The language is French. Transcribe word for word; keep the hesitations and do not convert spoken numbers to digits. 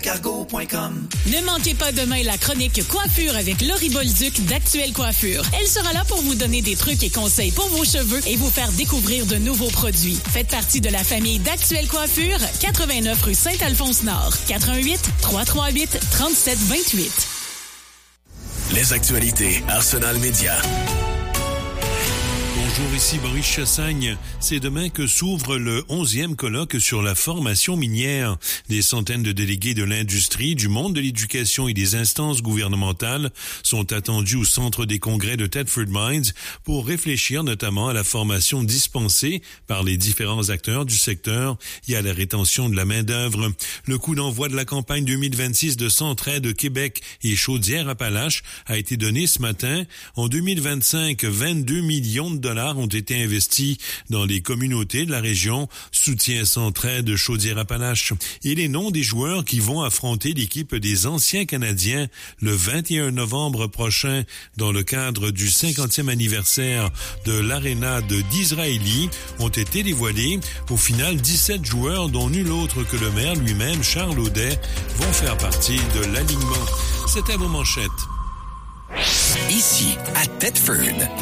cargo point com. Ne manquez pas demain la chronique coiffure avec Laurie Bolduc d'Actuelle Coiffure. Elle sera là pour vous donner des trucs et conseils pour vos cheveux et vous faire découvrir de nouveaux produits. Faites partie de la famille d'Actuelle Coiffure, quatre-vingt-neuf rue Saint-Alphonse-Nord, quatre un huit, trois trois huit, trois sept deux huit. Les actualités Arsenal Média. Bonjour, ici Boris Chassagne. C'est demain que s'ouvre le onzième colloque sur la formation minière. Des centaines de délégués de l'industrie, du monde de l'éducation et des instances gouvernementales sont attendus au centre des congrès de Thetford Mines pour réfléchir notamment à la formation dispensée par les différents acteurs du secteur et à la rétention de la main-d'œuvre. Le coup d'envoi de la campagne deux mille vingt-six de Centraide Québec et Chaudière-Appalaches a été donné ce matin. En deux mille vingt-cinq, vingt-deux millions de dollars ont été investis dans les communautés de la région. Soutien Centraide Chaudière-Appalaches. Et les noms des joueurs qui vont affronter l'équipe des anciens Canadiens le vingt et un novembre prochain dans le cadre du cinquantième anniversaire de l'Arena de d'Israéli ont été dévoilés. Au final, dix-sept joueurs, dont nul autre que le maire lui-même, Charles Audet, vont faire partie de l'alignement. C'était vos manchettes. Ici, à Thetford.